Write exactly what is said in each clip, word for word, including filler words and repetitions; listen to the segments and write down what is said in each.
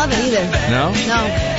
love it either. No? No.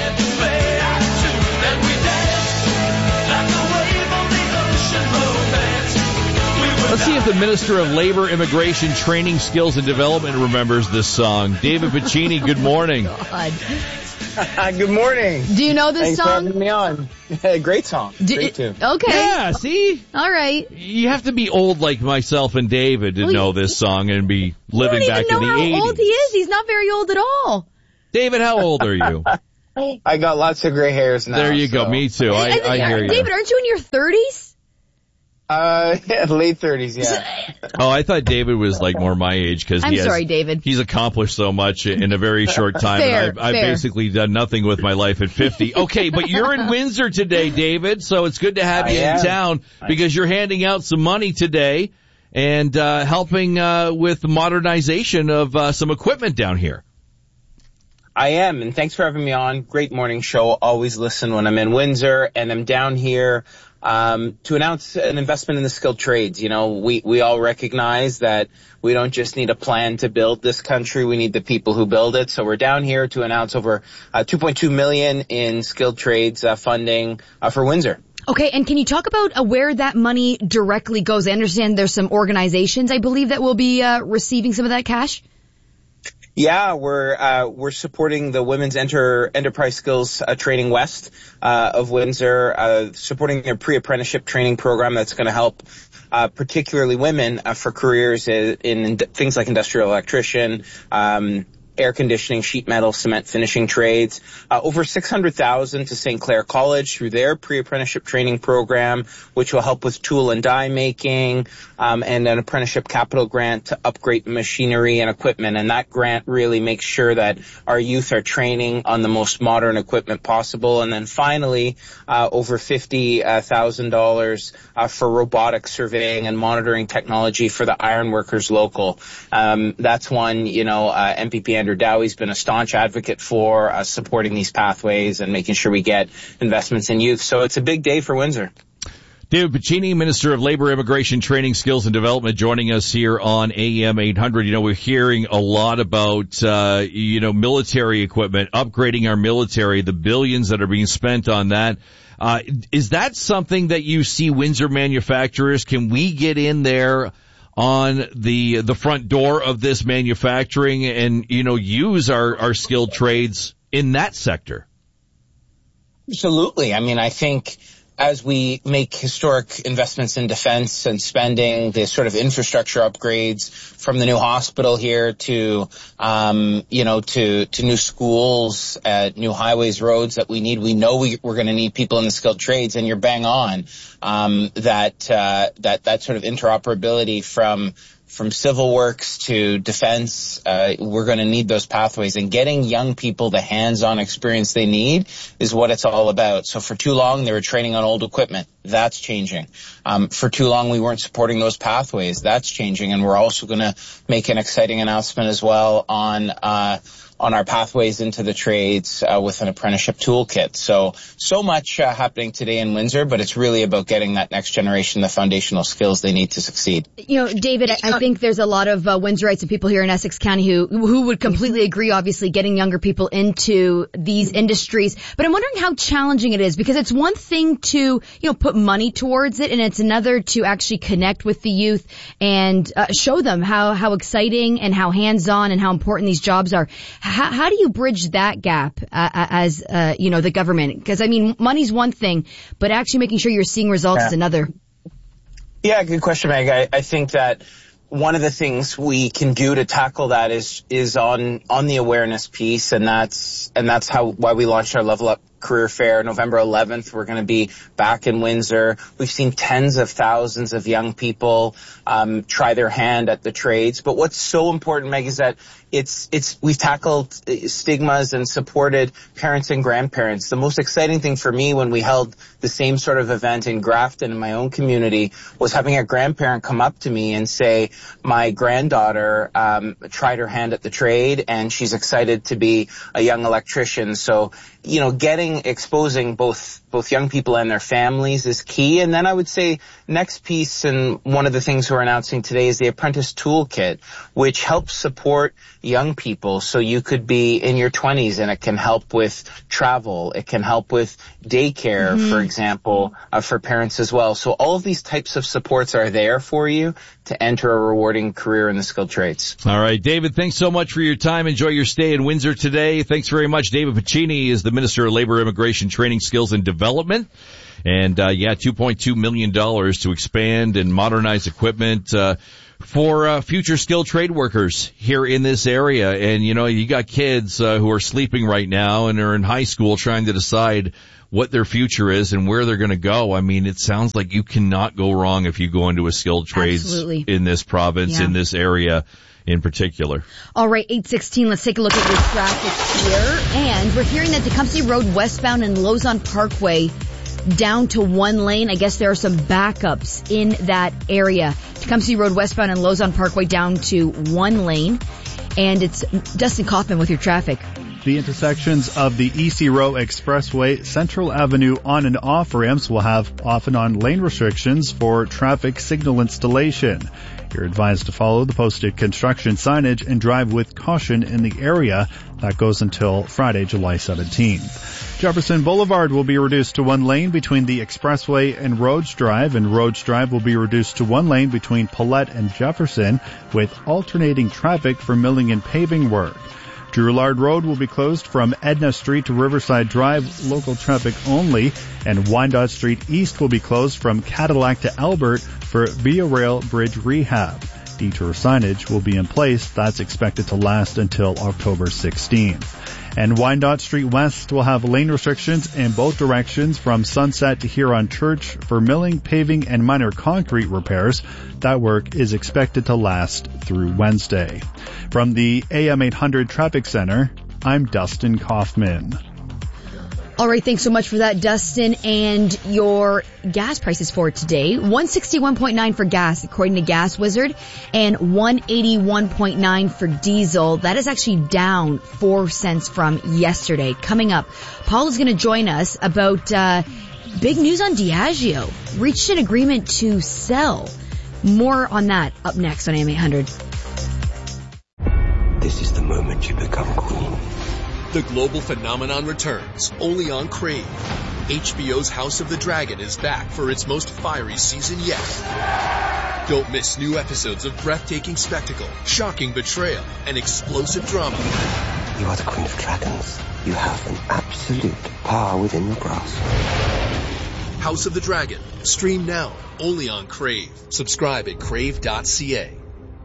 Let's see if the Minister of Labor, Immigration, Training, Skills, and Development remembers this song. David Piccini, good morning. God. Good morning. Do you know this Thanks song? for having me on. Great song. Do, Great tune. Okay. Yeah, see? All right. You have to be old like myself and David to Well, know this song and be living you don't back even in know the how eighties. old he is. He's not very old at all. David, how old are you? I got lots of gray hairs now. There you go. so- Me too. I, And- I hear you. David, aren't you in your thirties? Uh, yeah, late thirties, yeah. Oh, I thought David was like more my age because I'm he has, sorry, David. he's accomplished so much in a very short time. Fair, and I've, I've fair. basically done nothing with my life at fifty. Okay, but you're in Windsor today, David, so it's good to have I you in am. town because you're handing out some money today and uh, helping uh, with the modernization of uh, some equipment down here. I am, and thanks for having me on. Great morning show. Always listen when I'm in Windsor, and I'm down here um to announce an investment in the skilled trades. You know, we we all recognize that we don't just need a plan to build this country, we need the people who build it. So we're down here to announce over uh, two point two million in skilled trades uh, funding uh, for Windsor. Okay, and can you talk about uh, where that money directly goes? I understand there's some organizations, I believe, that will be uh, receiving some of that cash. Yeah, we're uh, we're supporting the Women's Enter Enterprise Skills uh, Training West uh, of Windsor, uh, supporting their pre-apprenticeship training program that's going to help uh, particularly women uh, for careers in, in things like industrial electrician, um, air conditioning, sheet metal, cement finishing trades. Uh, over six hundred thousand to Saint Clair College through their pre-apprenticeship training program, which will help with tool and die making, um, and an apprenticeship capital grant to upgrade machinery and equipment. And that grant really makes sure that our youth are training on the most modern equipment possible. And then finally, uh, over fifty thousand dollars uh, for robotic surveying and monitoring technology for the ironworkers local. Um, that's one, you know, uh, M P P Andrew Dowie's been a staunch advocate for uh, supporting these pathways and making sure we get investments in youth. So it's a big day for Windsor. David Piccini, Minister of Labor, Immigration, Training, Skills, and Development, joining us here on A M eight hundred. You know, we're hearing a lot about, uh, you know, military equipment, upgrading our military, the billions that are being spent on that. Uh, is that something that you see Windsor manufacturers? Can we get in there on the the front door of this manufacturing and, you know, use our, our skilled trades in that sector? Absolutely. I mean, I think as we make historic investments in defense and spending, the sort of infrastructure upgrades from the new hospital here to, um, you know, to, to new schools, uh, new highways, roads that we need, we know we, we're going to need people in the skilled trades, and you're bang on, um, that, uh, that, that sort of interoperability from, from civil works to defense, uh, we're going to need those pathways, and getting young people the hands-on experience they need is what it's all about. So for too long, they were training on old equipment. That's changing. Um, for too long, we weren't supporting those pathways. That's changing. And we're also going to make an exciting announcement as well on, uh, on our pathways into the trades uh, with an apprenticeship toolkit. So, so much uh, happening today in Windsor, but it's really about getting that next generation the foundational skills they need to succeed. You know, David, I, I think there's a lot of uh, Windsorites and people here in Essex County who who would completely agree, obviously, getting younger people into these industries. But I'm wondering how challenging it is, because it's one thing to, you know, put money towards it, and it's another to actually connect with the youth and uh, show them how, how exciting and how hands-on and how important these jobs are. How, how do you bridge that gap uh, as, uh, you know, the government? Because, I mean, money's one thing, but actually making sure you're seeing results yeah. is another. Yeah, good question, Meg. I, I think that one of the things we can do to tackle that is is on on the awareness piece, and that's and that's how why we launched our Level Up Career Fair November eleventh. We're going to be back in Windsor. We've seen tens of thousands of young people um, try their hand at the trades. But what's so important, Meg, is that it's it's we've tackled stigmas and supported parents and grandparents. The most exciting thing for me when we held the same sort of event in Grafton in my own community was having a grandparent come up to me and say, my granddaughter um, tried her hand at the trade and she's excited to be a young electrician. So, you know, getting exposing exposing both both young people and their families is key. And then I would say next piece, and one of the things we're announcing today, is the Apprentice Toolkit, which helps support young people. So you could be in your twenties and it can help with travel. It can help with daycare, mm-hmm. for example, uh, for parents as well. So all of these types of supports are there for you to enter a rewarding career in the skilled trades. All right, David, thanks so much for your time. Enjoy your stay in Windsor today. Thanks very much. David Piccini is the Minister of Labor, Immigration, Training, Skills, and Development. And, uh, yeah, two point two million dollars to expand and modernize equipment, uh, for, uh, future skilled trade workers here in this area. And, you know, you got kids, uh, who are sleeping right now and are in high school trying to decide what their future is and where they're going to go. I mean, it sounds like you cannot go wrong if you go into a skilled trades Absolutely. in this province, yeah. in this area in particular. All right, eight sixteen, let's take a look at your traffic here. And we're hearing that Tecumseh Road westbound and Lausanne Parkway down to one lane. I guess there are some backups in that area. Tecumseh Road westbound and Lausanne Parkway down to one lane. And it's Dustin Kaufman with your traffic. The intersections of the E C Row Expressway, Central Avenue on and off ramps will have off and on lane restrictions for traffic signal installation. You're advised to follow the posted construction signage and drive with caution in the area. That goes until Friday, July seventeenth. Jefferson Boulevard will be reduced to one lane between the Expressway and Rhodes Drive, and Rhodes Drive will be reduced to one lane between Paulette and Jefferson, with alternating traffic for milling and paving work. Drouillard Road will be closed from Edna Street to Riverside Drive, local traffic only, and Wyandotte Street East will be closed from Cadillac to Albert for Via Rail Bridge rehab. Detour signage will be in place. That's expected to last until October sixteenth. And Wyandotte Street West will have lane restrictions in both directions from Sunset to Huron Church for milling, paving, and minor concrete repairs. That work is expected to last through Wednesday. From the A M eight hundred Traffic Center, I'm Dustin Kaufman. All right, thanks so much for that, Dustin. And your gas prices for today, one sixty-one point nine for gas, according to Gas Wizard, and one eighty-one point nine for diesel. That is actually down four cents from yesterday. Coming up, Paul is going to join us about uh big news on Diageo. Reached an agreement to sell. More on that up next on A M eight hundred. This is the moment you become queen. The global phenomenon returns, only on Crave. H B O's House of the Dragon is back for its most fiery season yet. Don't miss new episodes of breathtaking spectacle, shocking betrayal, and explosive drama. You are the Queen of Dragons. You have an absolute power within your grasp. House of the Dragon. Stream now, only on Crave. Subscribe at crave dot c a.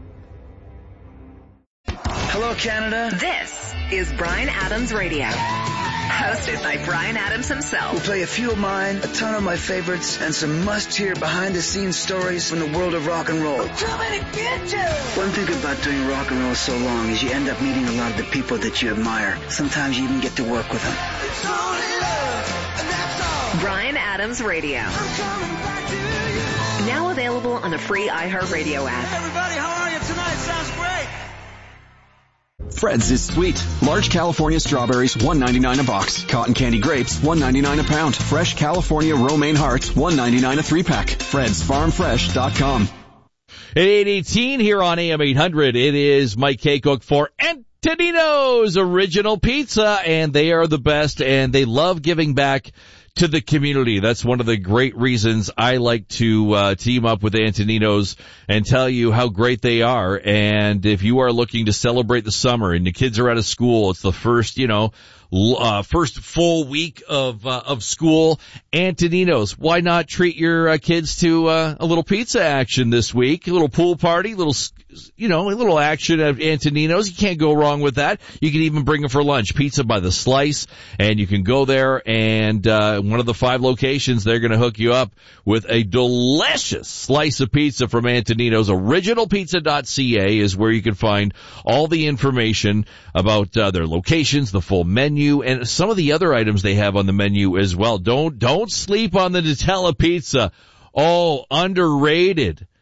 Hello, Canada. This is Bryan Adams Radio, hosted by Bryan Adams himself. We'll play a few of mine, a ton of my favorites, and some must-hear behind-the-scenes stories from the world of rock and roll. I'm coming to get you! One thing about doing rock and roll so long is you end up meeting a lot of the people that you admire. Sometimes you even get to work with them. It's only love, and that's all. Bryan Adams Radio. I'm coming back to you. Now available on the free iHeartRadio app. Hey everybody, how are you tonight? Sounds great. Fred's is sweet. Large California strawberries, one ninety-nine a box. Cotton candy grapes, one ninety-nine a pound. Fresh California romaine hearts, one ninety-nine a three pack. Fred's Farm Fresh dot com. At eight eighteen here on A M eight hundred, it is Mike Kaycook for Antonino's Original Pizza, and they are the best, and they love giving back to the community. That's one of the great reasons I like to uh, team up with Antonino's and tell you how great they are. And if you are looking to celebrate the summer and the kids are out of school, it's the first, you know, uh, first full week of uh, of school. Antonino's, why not treat your uh, kids to uh, a little pizza action this week? A little pool party, little, you know, a little action at Antonino's. You can't go wrong with that. You can even bring them for lunch. Pizza by the slice, and you can go there, and uh one of the five locations, they're going to hook you up with a delicious slice of pizza from Antonino's. Original Pizza dot c a is where you can find all the information about uh, their locations, the full menu, and some of the other items they have on the menu as well. Don't don't sleep on the Nutella pizza. Oh, underrated.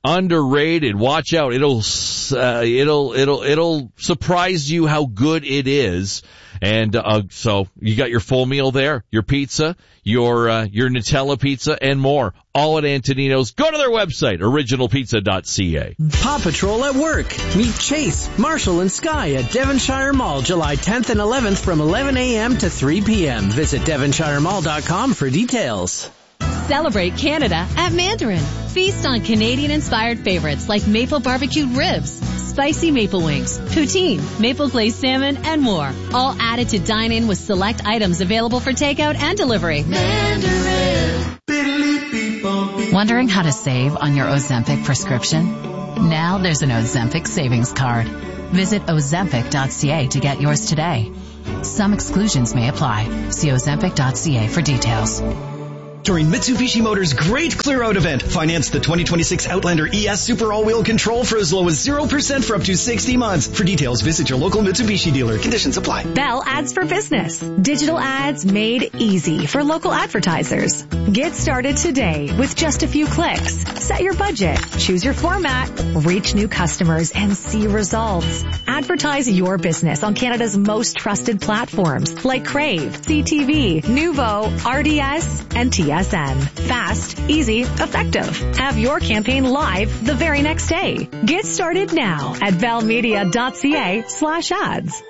underrated. Watch out. It'll, uh, it'll, it'll, it'll surprise you how good it is. And, uh, so you got your full meal there, your pizza, your, uh, your Nutella pizza and more. All at Antonino's. Go to their website, original pizza dot c a. Paw Patrol at work. Meet Chase, Marshall, and Sky at Devonshire Mall July tenth and eleventh from eleven a.m. to three p.m. Visit devonshire mall dot com for details. Celebrate Canada at Mandarin. Feast on Canadian-inspired favorites like maple barbecued ribs, spicy maple wings, poutine, maple glazed salmon, and more. All added to dine in with select items available for takeout and delivery. Mandarin. Wondering how to save on your Ozempic prescription? Now there's an Ozempic savings card. Visit ozempic dot c a to get yours today. Some exclusions may apply. See ozempic dot c a for details. During Mitsubishi Motors' Great Clear Out event, finance the twenty twenty-six Outlander E S Super All-Wheel Control for as low as zero percent for up to sixty months. For details, visit your local Mitsubishi dealer. Conditions apply. Bell Ads for Business. Digital ads made easy for local advertisers. Get started today with just a few clicks. Set your budget, choose your format, reach new customers, and see results. Advertise your business on Canada's most trusted platforms like Crave, C T V, Nuvo, R D S, and T S N. Fast, easy, effective. Have your campaign live the very next day. Get started now at bellmedia dot c a slash ads.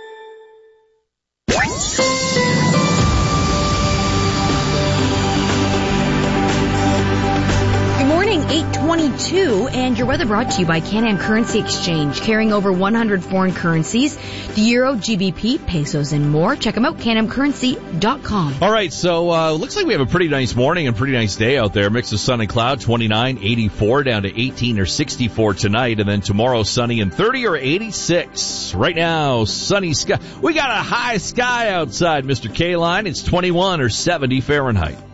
eight twenty-two, and your weather brought to you by Can-Am Currency Exchange, carrying over one hundred foreign currencies, the euro, G B P, pesos, and more. Check them out, can am currency dot com. All right, so uh looks like we have a pretty nice morning and pretty nice day out there. Mix of sun and cloud, twenty-nine, eighty-four, down to eighteen or sixty-four tonight, and then tomorrow sunny and thirty or eighty-six. Right now, sunny sky. We got a high sky outside, Mister K-Line. It's twenty-one or seventy Fahrenheit.